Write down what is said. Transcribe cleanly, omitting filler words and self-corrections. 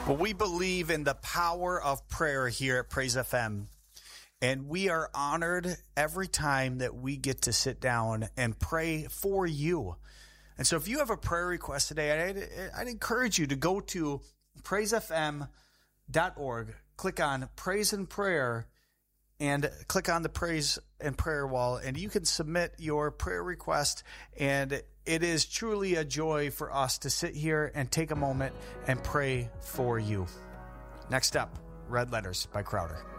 Well, we believe in the power of prayer here at Praise FM. And we are honored every time that we get to sit down and pray for you. And so if you have a prayer request today, I'd encourage you to go to praisefm.org, click on Praise and Prayer, and click on the Praise and Prayer wall, and you can submit your prayer request. And it is truly a joy for us to sit here and take a moment and pray for you. Next up, Red Letters by Crowder.